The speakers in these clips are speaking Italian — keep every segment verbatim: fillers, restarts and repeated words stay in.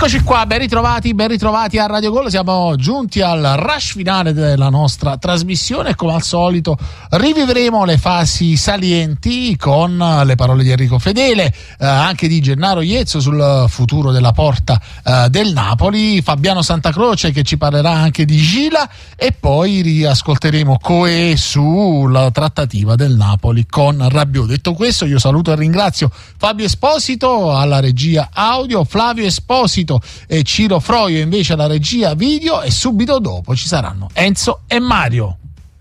Eccoci qua, ben ritrovati, ben ritrovati a Radio Gol. Siamo giunti al rush finale della nostra trasmissione e come al solito rivivremo le fasi salienti con le parole di Enrico Fedele, eh, anche di Gennaro Iezzo sul futuro della porta eh, del Napoli, Fabiano Santacroce che ci parlerà anche di Gila e poi riascolteremo Coe sulla trattativa del Napoli con Rabiot. Detto questo, io saluto e ringrazio Fabio Esposito alla regia audio, Flavio Esposito e Ciro Froio invece alla regia video, e subito dopo ci saranno Enzo e Mario.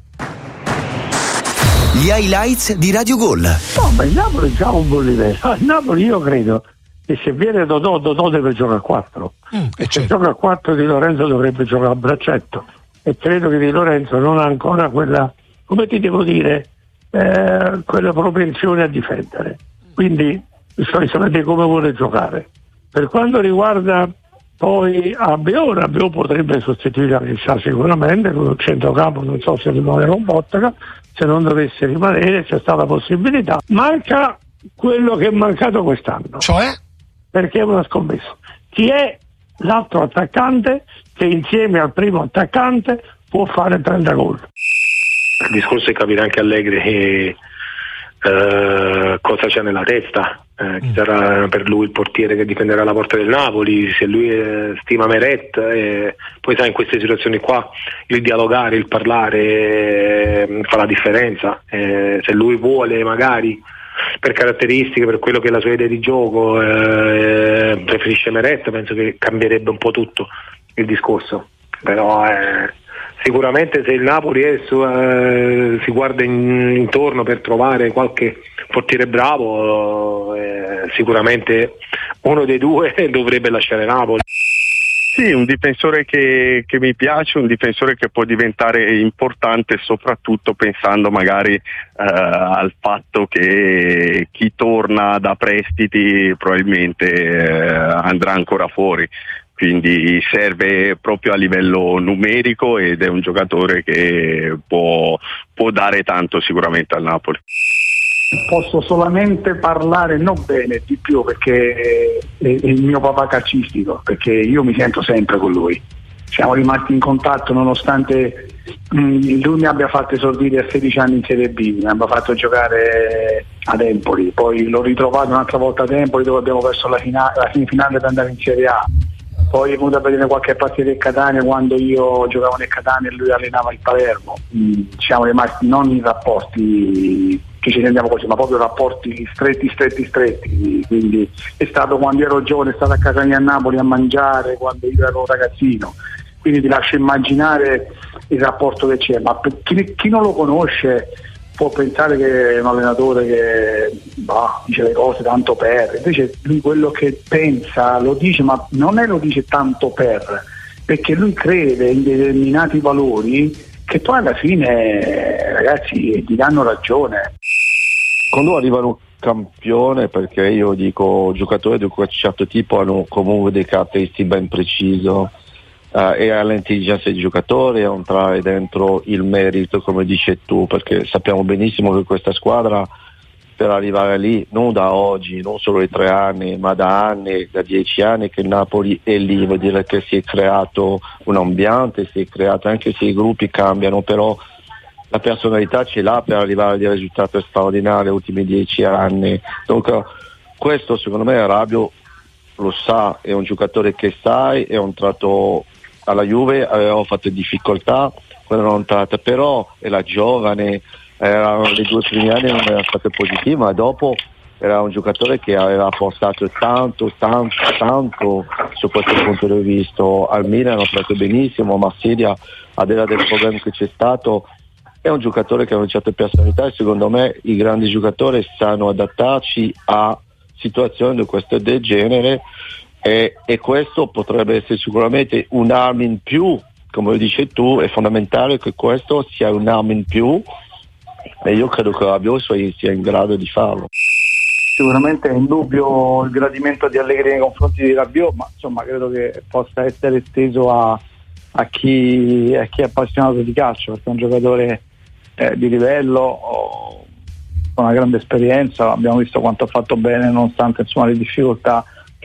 Gli highlights di Radio Gol. No, ma il Napoli già un buon livello. Il Napoli io credo che se viene Dodò, Dodò deve giocare a quattro. Mm, e se certo. gioca a quattro Di Lorenzo dovrebbe giocare a braccetto. E credo che Di Lorenzo non ha ancora quella, come ti devo dire, eh, quella propensione a difendere. Quindi bisogna sapere come vuole giocare. Per quanto riguarda poi Rabiot, Rabiot potrebbe sostituire Rissa sicuramente con il centrocampo, non so se rimanere un Bottaga, se non dovesse rimanere c'è stata possibilità. Manca quello che è mancato quest'anno, cioè? Perché è una scommessa. Chi è l'altro attaccante che insieme al primo attaccante può fare trenta gol? Il discorso è capire anche Allegri che Uh, cosa c'è nella testa, uh, chi sarà per lui il portiere che difenderà la porta del Napoli, se lui eh, stima Meret, eh, poi sai in queste situazioni qua il dialogare, il parlare eh, fa la differenza, eh, se lui vuole magari per caratteristiche, per quello che è la sua idea di gioco eh, preferisce Meret, penso che cambierebbe un po' tutto il discorso, però eh, sicuramente se il Napoli è su, eh, si guarda in, intorno per trovare qualche portiere bravo, eh, sicuramente uno dei due dovrebbe lasciare Napoli. Sì, un difensore che, che mi piace, un difensore che può diventare importante soprattutto pensando magari eh, al fatto che chi torna da prestiti probabilmente eh, andrà ancora fuori. Quindi serve proprio a livello numerico ed è un giocatore che può, può dare tanto sicuramente al Napoli. Posso solamente parlare non bene di più perché è il mio papà calcistico, perché io mi sento sempre con lui. Siamo rimasti in contatto nonostante mh, lui mi abbia fatto esordire a sedici anni in Serie B, mi abbia fatto giocare ad Empoli, poi l'ho ritrovato un'altra volta ad Empoli dove abbiamo perso la, fina- la semifinale per andare in Serie A. Poi è venuto a vedere qualche partita del Catania quando io giocavo nel Catania e lui allenava il Palermo. Mm, siamo rimasti non in rapporti che ci rendiamo così, ma proprio rapporti stretti, stretti, stretti. Quindi è stato quando ero giovane, è stato a casa mia a Napoli a mangiare, quando io ero un ragazzino. Quindi ti lascio immaginare il rapporto che c'è, ma per chi, chi non lo conosce può pensare che è un allenatore che bah, dice le cose tanto per, invece lui quello che pensa lo dice, ma non è lo dice tanto per, perché lui crede in determinati valori che poi alla fine ragazzi gli danno ragione. Quando arriva un campione, perché io dico giocatori di un certo tipo hanno comunque dei caratteristici ben precisi, Uh, e all'intelligenza dei giocatori, a entrare dentro il merito come dici tu, perché sappiamo benissimo che questa squadra per arrivare lì non da oggi, non solo i tre anni, ma da anni, da dieci anni che il Napoli è lì, vuol dire che si è creato un ambiente, si è creato, anche se i gruppi cambiano, però la personalità ce l'ha per arrivare a dei risultati straordinari negli ultimi dieci anni. Dunque questo secondo me Rabiot lo sa, è un giocatore che sai, è entrato alla Juve, aveva fatto difficoltà quando erano entrate, però era giovane, erano le due primi anni non erano state positive, ma dopo era un giocatore che aveva portato tanto, tanto, tanto su questo punto di vista. Al Milan ha fatto benissimo, Marsiglia, al di là del problema che c'è stato, è un giocatore che ha una certa personalità e secondo me i grandi giocatori sanno adattarci a situazioni di questo del genere. E, e questo potrebbe essere sicuramente un'arma in più, come lo dici tu, è fondamentale che questo sia un'arma in più e io credo che Rabiot sia in grado di farlo. Sicuramente è indubbio il gradimento di Allegri nei confronti di Rabiot, ma insomma credo che possa essere esteso a, a, chi, a chi è appassionato di calcio, perché è un giocatore eh, di livello, oh, con una grande esperienza, abbiamo visto quanto ha fatto bene nonostante insomma le difficoltà che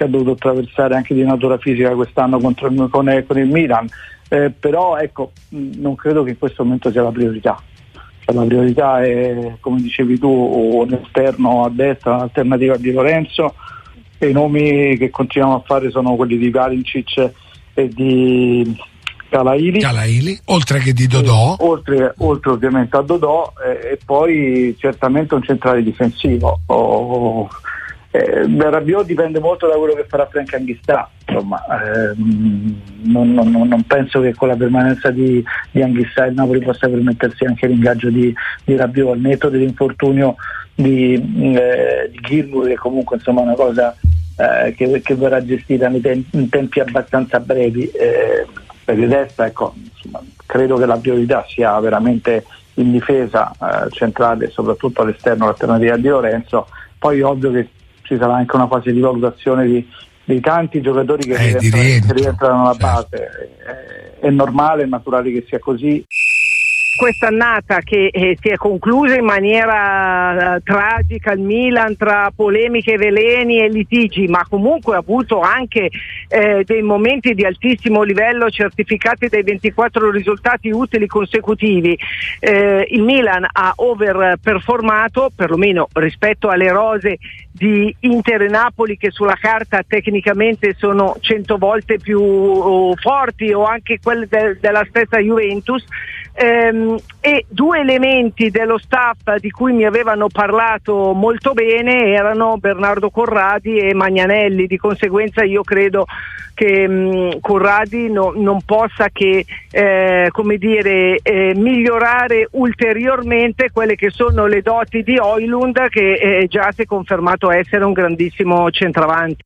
che ha dovuto attraversare anche di natura fisica quest'anno contro il, con, con il Milan, eh, però ecco, non credo che in questo momento sia la priorità. Cioè, la priorità è, come dicevi tu, un esterno a destra, un'alternativa a Di Lorenzo, e i nomi che continuiamo a fare sono quelli di Kalincic e di Calaili, Calaili oltre che di Dodò, e, oltre, oltre ovviamente a Dodò, eh, e poi certamente un centrale difensivo. Oh, eh, Rabiot dipende molto da quello che farà Frank Anghissà, insomma, eh, non, non, non penso che con la permanenza di, di Anghissà il Napoli possa permettersi anche l'ingaggio di, di Rabiot, al netto dell'infortunio di, eh, di Giroud, che comunque insomma è una cosa eh, che, che verrà gestita nei tem- in tempi abbastanza brevi. Eh, per il resto, ecco, insomma, credo che la priorità sia veramente in difesa, eh, centrale e soprattutto all'esterno l'alternativa di Lorenzo. Poi è ovvio che ci sarà anche una fase di valutazione di, di tanti giocatori che, eh, rientrano, che rientrano alla certo. base. È, è normale, è naturale che sia così. Quest'annata che eh, si è conclusa in maniera eh, tragica, il Milan, tra polemiche, veleni e litigi, ma comunque ha avuto anche eh, dei momenti di altissimo livello certificati dai ventiquattro risultati utili consecutivi. Eh, il Milan ha overperformato, perlomeno rispetto alle rose di Inter e Napoli, che sulla carta tecnicamente sono cento volte più oh, forti, o anche quelle de- della stessa Juventus. Ehm, e due elementi dello staff di cui mi avevano parlato molto bene erano Bernardo Corradi e Magnanelli. Di conseguenza io credo che mh, Corradi no, non possa che eh, come dire eh, migliorare ulteriormente quelle che sono le doti di Højlund, che eh, già si è confermato essere un grandissimo centravanti.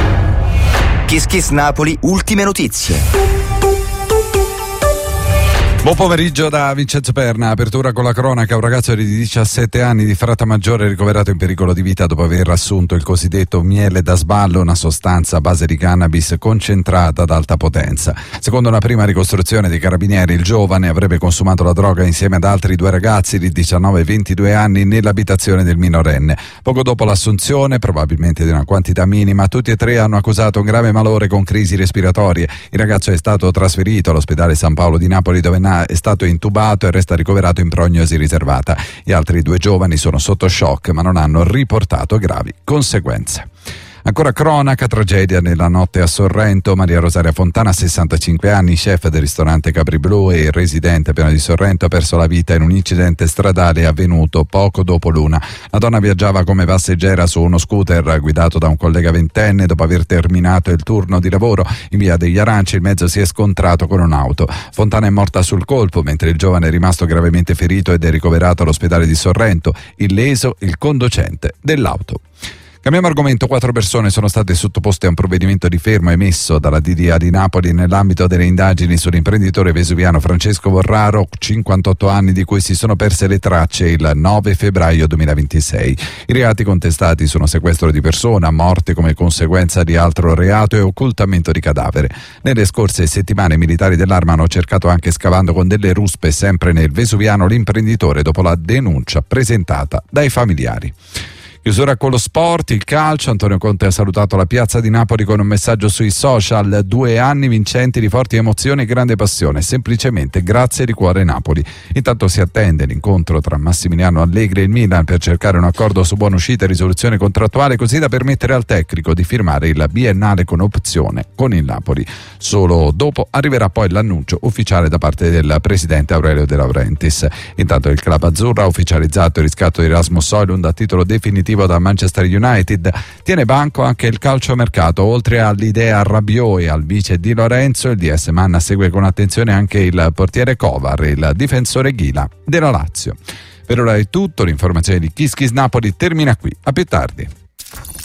Kiss Kiss Napoli, ultime notizie. Buon pomeriggio da Vincenzo Perna. Apertura con la cronaca. Un ragazzo di diciassette anni di Frattamaggiore ricoverato in pericolo di vita dopo aver assunto il cosiddetto miele da sballo, una sostanza a base di cannabis concentrata ad alta potenza. Secondo una prima ricostruzione dei carabinieri, il giovane avrebbe consumato la droga insieme ad altri due ragazzi di diciannove e ventidue anni nell'abitazione del minorenne. Poco dopo l'assunzione, probabilmente di una quantità minima, tutti e tre hanno accusato un grave malore con crisi respiratorie. Il ragazzo è stato trasferito all'ospedale San Paolo di Napoli, dove è stato intubato e resta ricoverato in prognosi riservata. Gli altri due giovani sono sotto shock ma non hanno riportato gravi conseguenze. Ancora cronaca, tragedia nella notte a Sorrento. Maria Rosaria Fontana, sessantacinque anni, chef del ristorante Capri Blu e residente piano di Sorrento, ha perso la vita in un incidente stradale avvenuto poco dopo l'una. La donna viaggiava come passeggera su uno scooter guidato da un collega ventenne. Dopo aver terminato il turno di lavoro in via degli Aranci, il mezzo si è scontrato con un'auto. Fontana è morta sul colpo, mentre il giovane è rimasto gravemente ferito ed è ricoverato all'ospedale di Sorrento. Illeso il conducente dell'auto. Cambiamo argomento. Quattro persone sono state sottoposte a un provvedimento di fermo emesso dalla D D A di Napoli nell'ambito delle indagini sull'imprenditore vesuviano Francesco Vorraro, cinquantotto anni, di cui si sono perse le tracce il nove febbraio duemilaventisei. I reati contestati sono sequestro di persona, morte come conseguenza di altro reato e occultamento di cadavere. Nelle scorse settimane i militari dell'Arma hanno cercato, anche scavando con delle ruspe sempre nel vesuviano, l'imprenditore dopo la denuncia presentata dai familiari. Chiusura con lo sport, il calcio. Antonio Conte ha salutato la piazza di Napoli con un messaggio sui social: due anni vincenti di forti emozioni e grande passione, semplicemente grazie di cuore Napoli. Intanto si attende l'incontro tra Massimiliano Allegri e il Milan per cercare un accordo su buona uscita e risoluzione contrattuale, così da permettere al tecnico di firmare il biennale con opzione con il Napoli. Solo dopo arriverà poi l'annuncio ufficiale da parte del presidente Aurelio De Laurentiis. Intanto il club azzurro ha ufficializzato il riscatto di Rasmus Højlund a titolo definitivo da Manchester United. Tiene banco anche il calciomercato. Oltre all'idea Rabiot e al vice Di Lorenzo, il D S Manna segue con attenzione anche il portiere Kovar e il difensore Ghila della Lazio. Per ora è tutto. L'informazione di Kiss Kiss Napoli termina qui. A più tardi.